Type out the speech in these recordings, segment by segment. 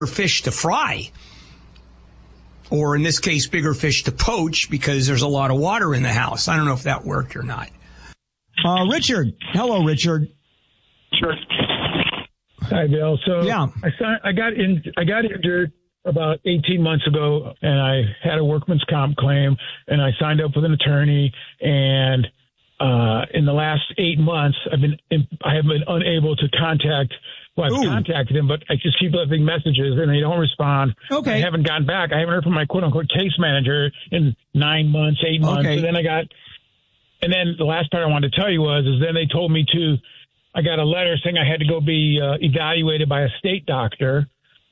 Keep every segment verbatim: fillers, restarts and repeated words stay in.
fish to fry. Or in this case, bigger fish to poach because there's a lot of water in the house. I don't know if that worked or not. Uh, Richard. Hello, Richard. Sure. Hi, Bill. So yeah. I, signed, I got in, I got injured about eighteen months ago, and I had a workman's comp claim, and I signed up with an attorney. And uh, in the last eight months, I've been I have been unable to contact. Well, I've Ooh. contacted them, but I just keep leaving messages, and they don't respond. Okay. I haven't gotten back. I haven't heard from my quote-unquote case manager in nine months, eight months. Okay. And then I got, and then the last part I wanted to tell you was, is then they told me to, I got a letter saying I had to go be uh, evaluated by a state doctor.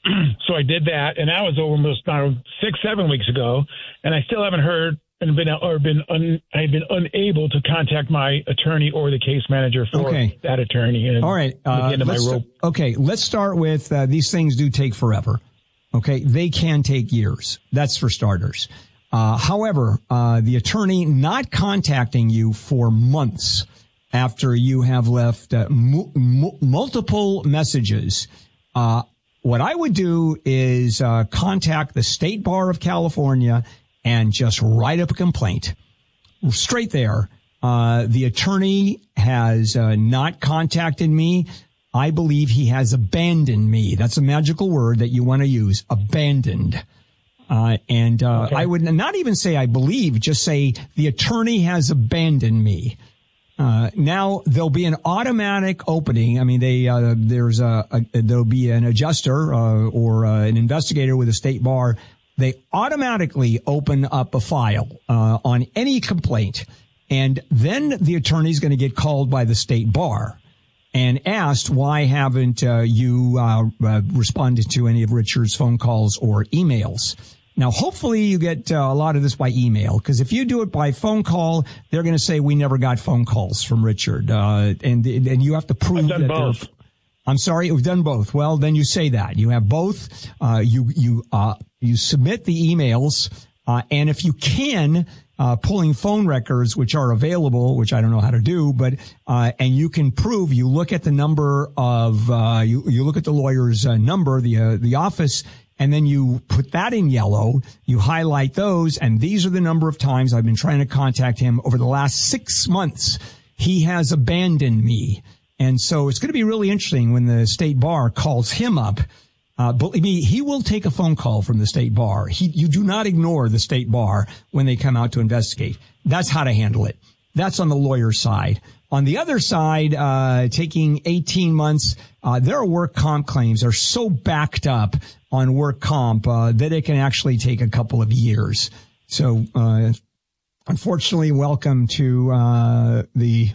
So I did that, and that was almost uh, six, seven weeks ago, and I still haven't heard and been or been un, I've been unable to contact my attorney or the case manager for okay. that attorney. And all right, uh, let's st- okay. Let's start with uh, these things do take forever. Okay, they can take years. That's for starters. Uh, however, uh, the attorney not contacting you for months after you have left uh, m- m- multiple messages. Uh, what I would do is uh, contact the State Bar of California and just write up a complaint straight there. Uh, the attorney has uh, not contacted me. I believe he has abandoned me. That's a magical word that you want to use. Abandoned. Uh, and, uh, okay. I would not even say I believe, just say the attorney has abandoned me. Uh, now there'll be an automatic opening. I mean, they, uh, there's a, a there'll be an adjuster, uh, or uh, an investigator with a state bar. They automatically open up a file, uh, on any complaint. And then the attorney's going to get called by the state bar and asked, why haven't, uh, you, uh, uh, responded to any of Richard's phone calls or emails? Now, hopefully you get uh, a lot of this by email, because if you do it by phone call, they're going to say we never got phone calls from Richard, uh, and and you have to prove I've done that. Both. I'm sorry, we've done both. Well, then you say that you have both. Uh, you you uh you submit the emails, uh, and if you can, uh, pulling phone records which are available, which I don't know how to do, but uh, and you can prove. You look at the number of uh, you you look at the lawyer's uh, number, the uh, the office. And then you put that in yellow, you highlight those, and these are the number of times I've been trying to contact him over the last six months. He has abandoned me. And so it's going to be really interesting when the state bar calls him up. Uh, believe me, he will take a phone call from the state bar. He, you do not ignore the state bar when they come out to investigate. That's how to handle it. That's on the lawyer's side. On the other side, uh, taking eighteen months, uh, there are work comp claims are so backed up on work comp, uh, that it can actually take a couple of years. So, uh, unfortunately, welcome to, uh, the,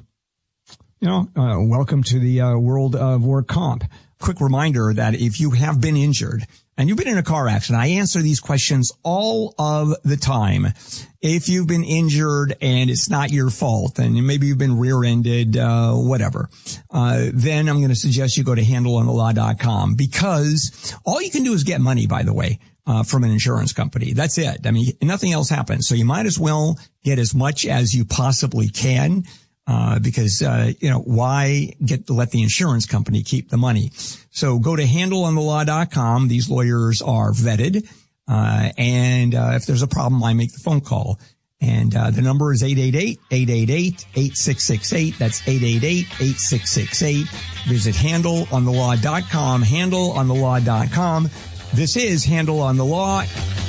you know, uh, welcome to the, uh, world of work comp. Quick reminder that if you have been injured and you've been in a car accident, I answer these questions all of the time. If you've been injured and it's not your fault, and maybe you've been rear-ended, uh, whatever, uh, then I'm going to suggest you go to handle on the law dot com, because all you can do is get money, by the way, uh, from an insurance company. That's it. I mean, nothing else happens. So you might as well get as much as you possibly can. Uh, because, uh, you know, why get to let the insurance company keep the money? So go to handle on the law dot com. These lawyers are vetted. Uh, and, uh, if there's a problem, I make the phone call. And, uh, the number is eight eight eight, eight eight eight, eight six six eight. That's eight eight eight, eight six six eight. Visit handle on the law dot com, handle on the law dot com. This is Handle on the Law.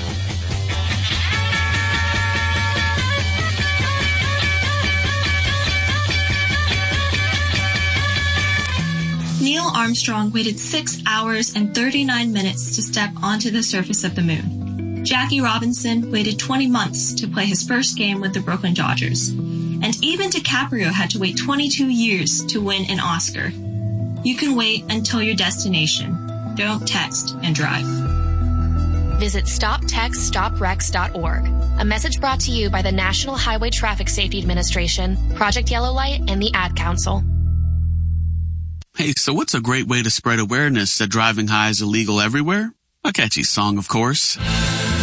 Neil Armstrong waited six hours and thirty-nine minutes to step onto the surface of the moon. Jackie Robinson waited twenty months to play his first game with the Brooklyn Dodgers. And even DiCaprio had to wait twenty-two years to win an Oscar. You can wait until your destination. Don't text and drive. Visit stop text stop wrecks dot org. A message brought to you by the National Highway Traffic Safety Administration, Project Yellow Light, and the Ad Council. Hey, so what's a great way to spread awareness that driving high is illegal everywhere? A catchy song, of course.